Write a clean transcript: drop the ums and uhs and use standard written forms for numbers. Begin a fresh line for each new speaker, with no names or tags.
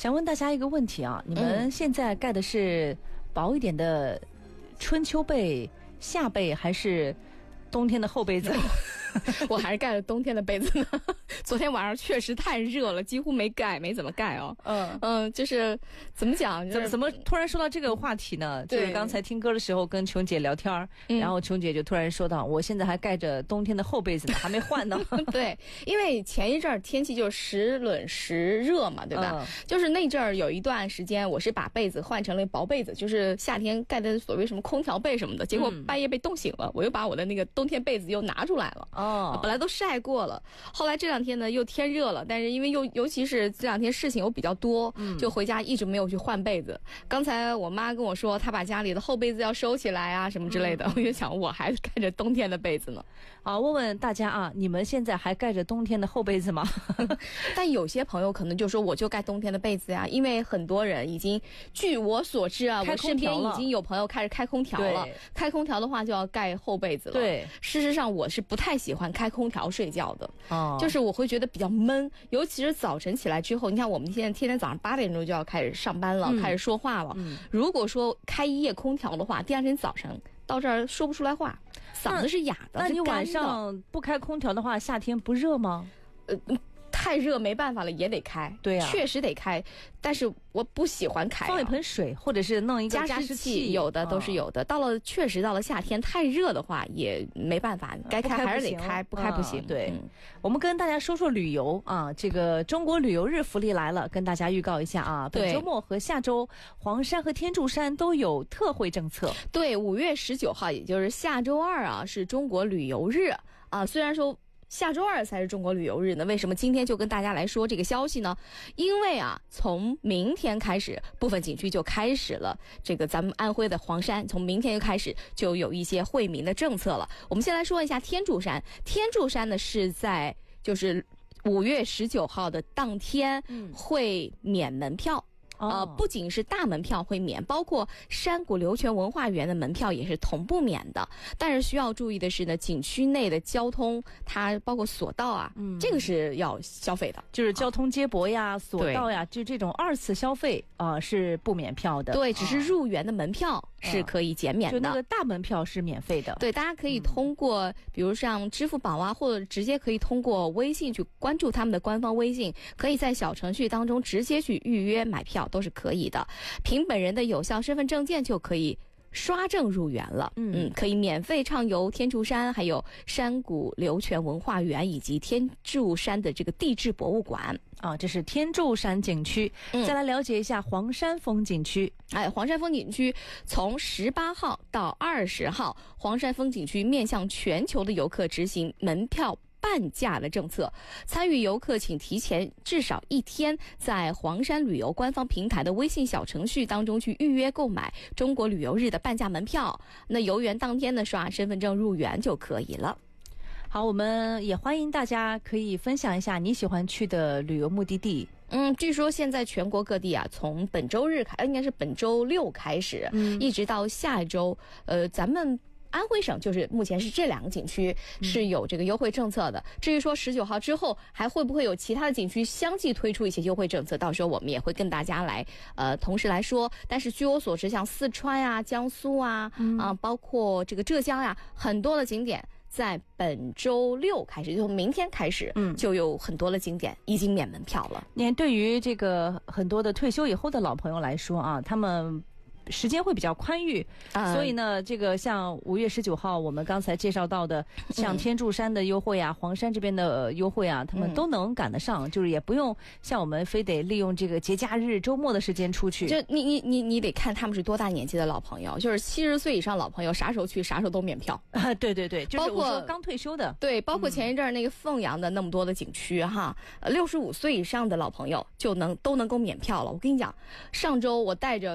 想问大家一个问题啊，你们现在盖的是薄一点的春秋被、夏被，还是冬天的厚被子？
我还是盖了冬天的被子呢。昨天晚上确实太热了，几乎没怎么盖哦。就是怎么讲，
怎么突然说到这个话题呢？就是刚才听歌的时候跟琼姐聊天，然后琼姐就突然说到，我现在还盖着冬天的厚被子呢，还没换呢。
对，因为前一阵儿天气就是时冷时热嘛，对吧？就是那阵儿有一段时间，我是把被子换成了薄被子，就是夏天盖的所谓什么空调被什么的，结果半夜被冻醒了，我又把我的那个冬天被子又拿出来了。本来都晒过了，后来这两天呢又天热了，但是因为尤其是这两天事情又比较多，就回家一直没有去换被子。刚才我妈跟我说，她把家里的厚被子要收起来啊什么之类的，我就想我还盖着冬天的被子呢。
好，问问大家啊，你们现在还盖着冬天的厚被子吗？
但有些朋友可能就说我就盖冬天的被子呀，因为很多人已经，据我所知啊，我身边已经有朋友开始开空调了。开空调的话就要盖厚被子了。对，事实上我是不太喜欢开空调睡觉的。就是我会觉得比较闷，尤其是早晨起来之后，你看我们现在天天早上8点钟就要开始上班了，开始说话了。如果说开一夜空调的话，第二天早晨到这儿说不出来话，嗓子是哑的。
那你晚上不开空调的话，夏天不热吗？
太热没办法了，也得开。对啊，确实得开，但是我不喜欢开。
放一盆水，或者是弄一个加湿器，
有的都是有的。确实到了夏天太热的话，也没办法，该开还是得开，不开不行。
对，我们跟大家说说旅游啊，这个中国旅游日福利来了，跟大家预告一下啊，本周末和下周，黄山和天柱山都有特惠政策。
对，5月19号，也就是下周二啊，是中国旅游日啊。虽然说下周二才是中国旅游日呢，为什么今天就跟大家来说这个消息呢？因为啊，从明天开始，部分景区就开始了这个咱们安徽的黄山，从明天就开始就有一些惠民的政策了。我们先来说一下天柱山。天柱山呢是在就是5月19号的当天会免门票。不仅是大门票会免，包括山谷流泉文化园的门票也是同步免的。但是需要注意的是呢，景区内的交通，它包括索道啊，这个是要消费的，
就是交通接驳呀、索道呀，就这种2次消费是不免票的。
对，只是入园的门票是可以减免的，
就那个大门票是免费的。
对，大家可以通过比如像支付宝啊，或者直接可以通过微信去关注他们的官方微信，可以在小程序当中直接去预约买票。都是可以的，凭本人的有效身份证件就可以刷证入园了。可以免费畅游天柱山，还有山谷流泉文化园以及天柱山的这个地质博物馆
啊。这是天柱山景区。再来了解一下黄山风景区。
黄山风景区从18号到20号，黄山风景区面向全球的游客执行门票半价的政策，参与游客请提前至少1天在黄山旅游官方平台的微信小程序当中去预约购买中国旅游日的半价门票。那游园当天呢，刷身份证入园就可以了。
好，我们也欢迎大家可以分享一下你喜欢去的旅游目的地。
据说现在全国各地啊，从本周日应该是本周6开始，一直到下一周，咱们安徽省就是目前是这2个景区是有这个优惠政策的。至于说19号之后还会不会有其他的景区相继推出一些优惠政策，到时候我们也会跟大家来同时来说。但是据我所知，像四川呀、江苏啊，包括这个浙江呀，很多的景点在本周6开始，就从明天开始，就有很多的景点已经免门票了。
对于这个很多的退休以后的老朋友来说啊，他们时间会比较宽裕，所以呢，这个像5月19号我们刚才介绍到的，像天柱山的优惠啊、黄山这边的优惠啊，他们都能赶得上，就是也不用像我们非得利用这个节假日、周末的时间出去。
就你得看他们是多大年纪的老朋友，就是70岁以上老朋友，啥时候去啥时候都免票。
对对对，就是我说刚退休的。
对，包括前一阵那个凤阳的那么多的景区哈，65岁以上的老朋友都能够免票了。我跟你讲，上周我带着